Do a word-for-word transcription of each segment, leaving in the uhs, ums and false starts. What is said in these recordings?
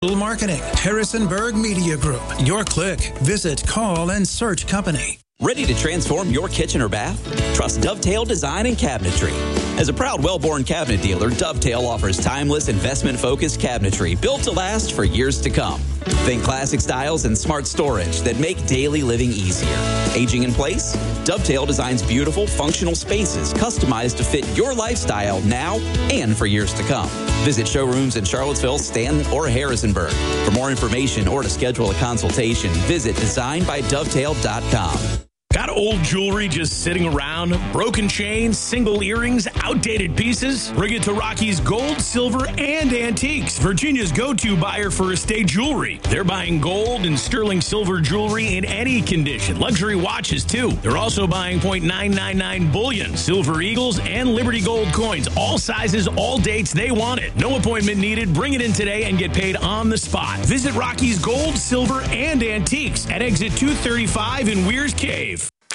Marketing, Harrisonburg Media Group. Your click. Visit, call, and search company. Ready to transform your kitchen or bath? Trust Dovetail Design and Cabinetry. As a proud Wellborn cabinet dealer, Dovetail offers timeless, investment-focused cabinetry built to last for years to come. Think classic styles and smart storage that make daily living easier. Aging in place? Dovetail designs beautiful, functional spaces customized to fit your lifestyle now and for years to come. Visit showrooms in Charlottesville, Stanton, or Harrisonburg. For more information or to schedule a consultation, visit design by dovetail dot com. Got old jewelry just sitting around? Broken chains, single earrings, outdated pieces? Bring it to Rocky's Gold, Silver, and Antiques, Virginia's go-to buyer for estate jewelry. They're buying gold and sterling silver jewelry in any condition. Luxury watches, too. They're also buying point nine nine nine bullion, silver eagles, and Liberty Gold coins. All sizes, all dates they want it. No appointment needed. Bring it in today and get paid on the spot. Visit Rocky's Gold, Silver, and Antiques at exit two thirty-five in Weir's Cave.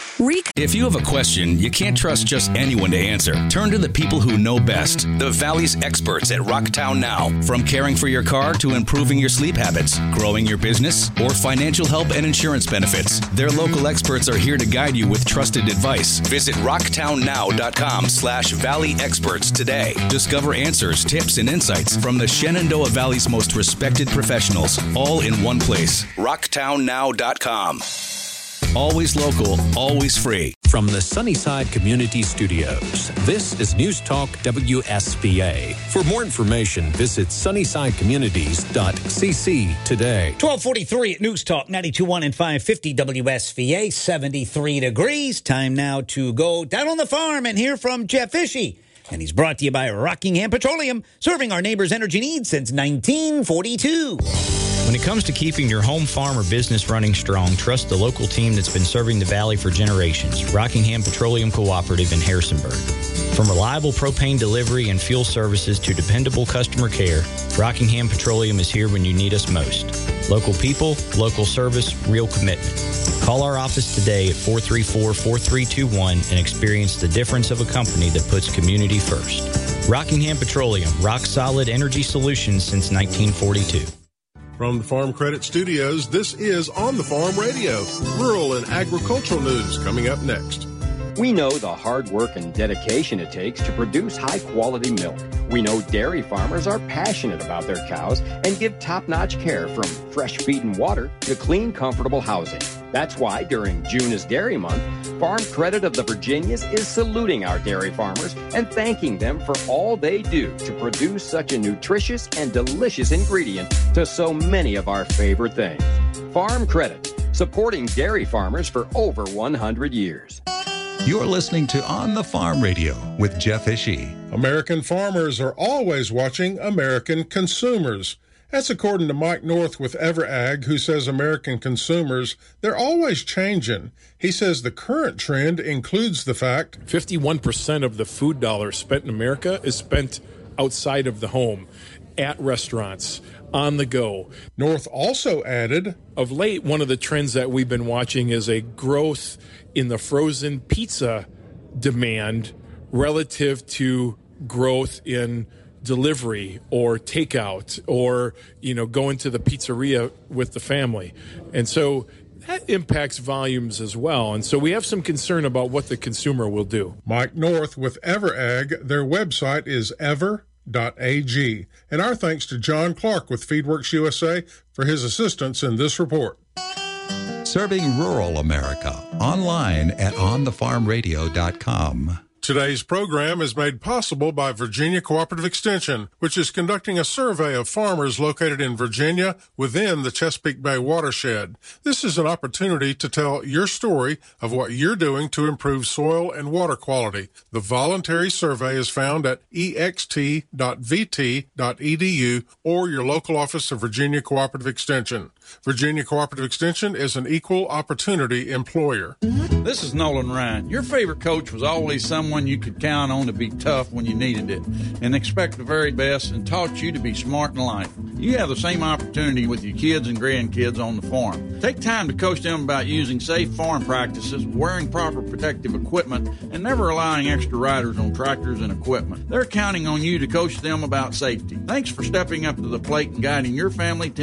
If you have a question you can't trust just anyone to answer, turn to the people who know best. The Valley's experts at Rocktown Now. From caring for your car to improving your sleep habits, growing your business, or financial help and insurance benefits, their local experts are here to guide you with trusted advice. Visit rocktownnow.com slash Valley Experts today. Discover answers, tips, and insights from the Shenandoah Valley's most respected professionals, all in one place. rocktown now dot com. Always local, always free. From the Sunnyside Community Studios, this is News Talk W S V A. For more information, visit sunnyside communities dot c c today. twelve forty-three at News Talk ninety-two point one and five fifty W S V A, seventy-three degrees. Time now to go down on the farm and hear from Jeff Ishii. And he's brought to you by Rockingham Petroleum, serving our neighbors' energy needs since nineteen forty-two. When it comes to keeping your home, farm, or business running strong, trust the local team that's been serving the Valley for generations, Rockingham Petroleum Cooperative in Harrisonburg. From reliable propane delivery and fuel services to dependable customer care, Rockingham Petroleum is here when you need us most. Local people, local service, real commitment. Call our office today at four three four, four three two one and experience the difference of a company that puts community first. Rockingham Petroleum, rock solid energy solutions since nineteen forty-two. From the Farm Credit Studios, this is On the Farm Radio, rural and agricultural news coming up next. We know the hard work and dedication it takes to produce high-quality milk. We know dairy farmers are passionate about their cows and give top-notch care from fresh feed and water to clean, comfortable housing. That's why during June is Dairy Month, Farm Credit of the Virginias is saluting our dairy farmers and thanking them for all they do to produce such a nutritious and delicious ingredient to so many of our favorite things. Farm Credit, supporting dairy farmers for over one hundred years. You're listening to On the Farm Radio with Jeff Ishii. American farmers are always watching American consumers. That's according to Mike North with EverAg, who says American consumers, they're always changing. He says the current trend includes the fact fifty-one percent of the food dollars spent in America is spent outside of the home, at restaurants, on the go. North also added, of late, one of the trends that we've been watching is a growth in the frozen pizza demand relative to growth in delivery or takeout or, you know, going to the pizzeria with the family. And so that impacts volumes as well. And so we have some concern about what the consumer will do. Mike North with EverAg. Their website is ever dot a g. And our thanks to John Clark with FeedWorks U S A for his assistance in this report. Serving rural America, online at on the farm radio dot com. Today's program is made possible by Virginia Cooperative Extension, which is conducting a survey of farmers located in Virginia within the Chesapeake Bay watershed. This is an opportunity to tell your story of what you're doing to improve soil and water quality. The voluntary survey is found at e x t dot v t dot e d u or your local office of Virginia Cooperative Extension. Virginia Cooperative Extension is an equal opportunity employer. This is Nolan Ryan. Your favorite coach was always someone you could count on to be tough when you needed it and expect the very best, and taught you to be smart in life. You have the same opportunity with your kids and grandkids on the farm. Take time to coach them about using safe farm practices, wearing proper protective equipment, and never allowing extra riders on tractors and equipment. They're counting on you to coach them about safety. Thanks for stepping up to the plate and guiding your family team